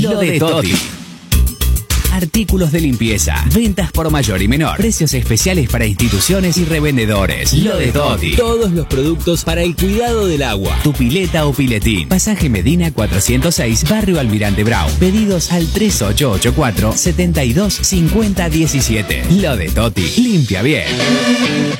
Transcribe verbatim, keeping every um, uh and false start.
Lo de Toti. Artículos de limpieza, ventas por mayor y menor, precios especiales para instituciones y revendedores. Lo de Toti. Todos los productos para el cuidado del agua. Tu pileta o piletín. Pasaje Medina cuatrocientos seis, Barrio Almirante Brown. Pedidos al tres ocho ocho cuatro, siete dos cinco cero uno siete. Lo de Toti. Limpia bien.